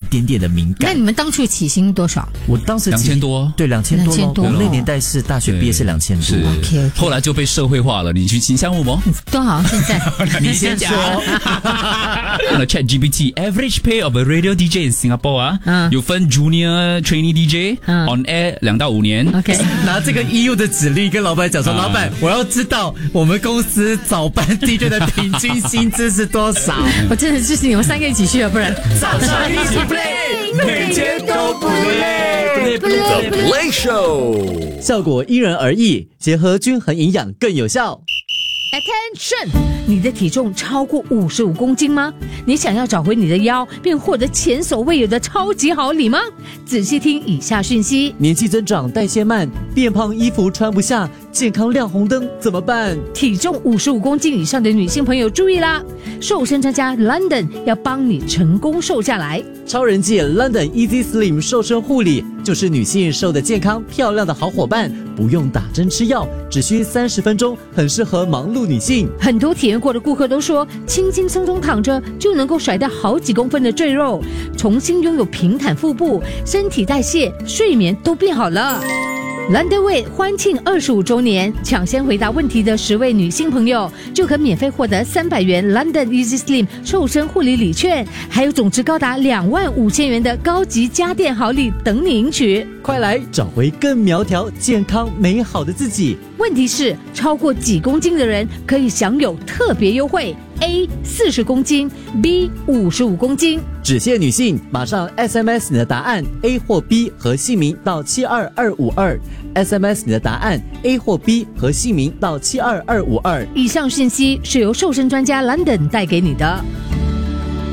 点点的敏感。 那你们当初起薪多少？ 我当时 2000多， 对，2000多。我那年代是大学毕业是2000多。 是 OK， 后来就被社会化了。你去形象物吗？ 多好，现在你先说。 ChatGPT average pay of a radio DJ in Singapore 有分 Junior Trainee DJ on air 2到5年。 OK， 拿这个 EU 的指令跟老板讲说，老板，我要知道我们公司早班 DJ 的平均薪资是多少。 我真的就是你们3个一起去了，不然早上一起 play， 每天都不累。 The Play Show， 效果因人而异，结合均衡营养更有效。 Attention！ 你的体重超过55公斤吗？你想要找回你的腰，并获得前所未有的超级好礼吗？仔细听以下讯息： 年纪增长，代谢慢，变胖，衣服穿不下，健康亮红灯，怎么办？ 体重55公斤以上的女性朋友注意啦！瘦身专家 London 要帮你成功瘦下来。 超人气 London Easy Slim 瘦身护理就是女性瘦得健康漂亮的好伙伴，不用打针吃药，只需30分钟，很适合忙碌女性。 很多体验过的顾客都说，轻轻松松躺着就能够甩掉好几公分的赘肉，重新拥有平坦腹部，身体代谢、睡眠都变好了。London Way 欢庆25周年，抢先回答问题的10位女性朋友就可免费获得300元 London Easy Slim 瘦身护理礼券，还有总值高达25000元的高级家电好礼等你领取。 快来找回更苗条、健康、美好的自己。 问题是，超过几公斤的人可以享有特别优惠 ：A 40公斤 ，B 55公斤。 只限女性，马上 SMS 你的答案 A 或 B 和姓名到72252，SMS 你的答案 A 或 B 和姓名到72252。 以上讯息是由瘦身专家 London 带给你的。